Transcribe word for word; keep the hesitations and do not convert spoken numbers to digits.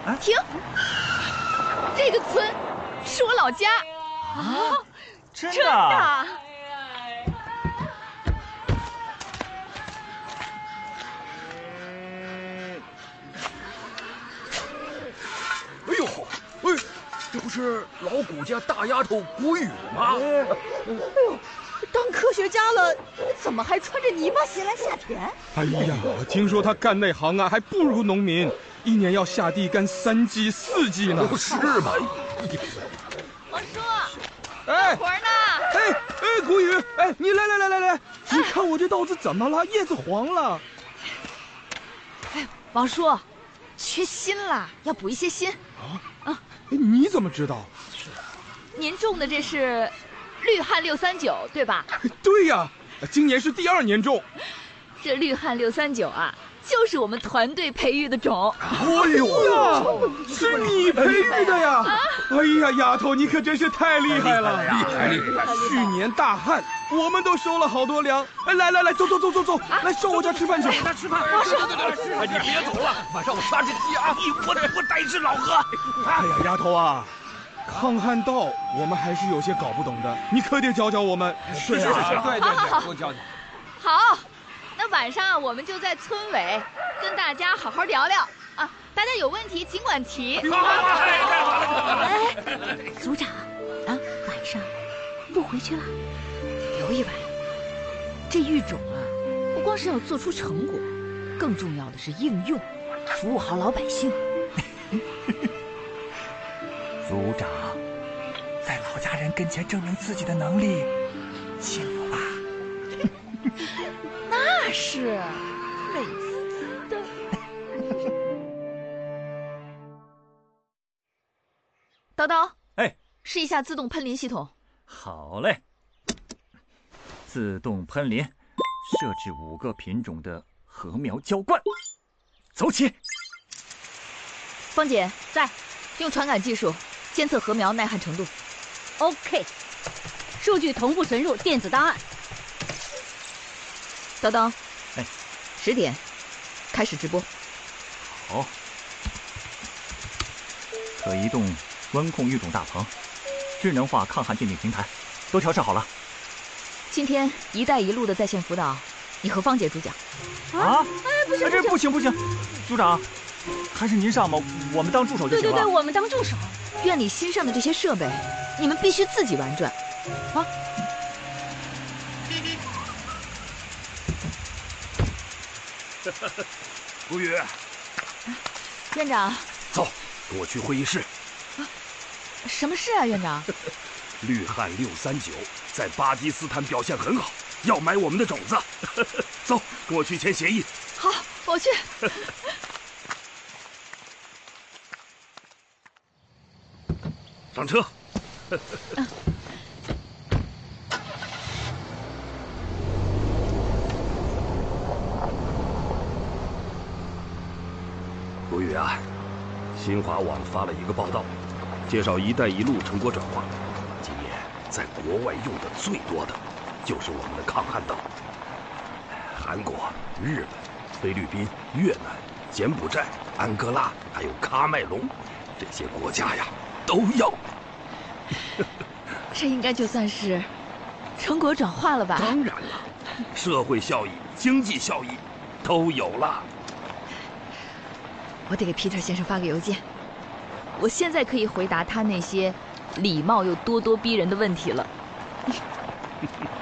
啊， 停！这个村是我老家啊，真的？ 真的。 哎呦，哎，这不是老谷家大丫头谷雨吗？ 哎呦，当科学家了，怎么还穿着泥巴鞋来下田？ 哎呀，听说他干那行啊，还不如农民，一年要下地干三季四季呢。 是吗？ 王叔， 哎， 活呢？ 哎哎，谷雨，哎，你来来来来来，你看我这稻子怎么了？叶子黄了。 哎，王叔，缺锌了，要补一些锌。 啊啊！你怎么知道？ 您种的这是绿汉六三九，对吧？ 对呀，今年是第二年种。 这绿汉六三九啊，就是我们团队培育的种。 哎呦呀，是你培育的呀！啊、哎呀，丫头，你可真是太厉害了！ 厉害厉害！ 去年大旱，我们都收了好多粮。哎，来来来，走走走走走，啊、来上我家吃饭去。 来吃饭！ 王叔， 哎，你别走了，晚上我杀只鸡啊！我我带吃老喝。 哎呀，丫头啊！抗旱稻，我们还是有些搞不懂的，你可得教教我们。 是是是，对对对，多教教。 好，那晚上我们就在村委跟大家好好聊聊啊，大家有问题尽管提。 哎，组长，啊，晚上不回去了？ 留一晚。这育种啊，不光是要做出成果，更重要的是应用，服务好老百姓。 组长，在老家人跟前证明自己的能力，幸福吧？ 那是，美死的。叨叨， 哎， 试一下自动喷淋系统。 好嘞。自动喷淋，设置五个品种的禾苗浇灌，走起。 芳姐在，用传感技术监测禾苗耐旱程度。 OK， 数据同步存入电子档案。 叨叨， 哎， 十点开始直播。 好，可移动温控育种大棚，智能化抗旱鉴定平台，都调试好了。 今天“一带一路”的在线辅导，你和芳姐主讲。 啊？ 哎，不行， 这不行不行，组长，还是您上吧，我们当助手就行了。 对对对，我们当助手。 院里新上的这些设备，你们必须自己玩转，啊！ 谷雨， 院长， 走，跟我去会议室。 啊，什么事啊，院长？ 绿汉六三九在巴基斯坦表现很好，要买我们的种子。走，跟我去签协议。 好，我去。 上车。谷雨啊，新华网发了一个报道，介绍“一带一路”成果转化。今年在国外用的最多的，就是我们的抗旱稻。韩国、日本、菲律宾、越南、柬埔寨、安哥拉，还有喀麦隆，这些国家呀都要。 这应该就算是成果转化了吧？ 当然了，社会效益、经济效益都有了。 我得给 Peter 先生发个邮件，我现在可以回答他那些礼貌又咄咄逼人的问题了。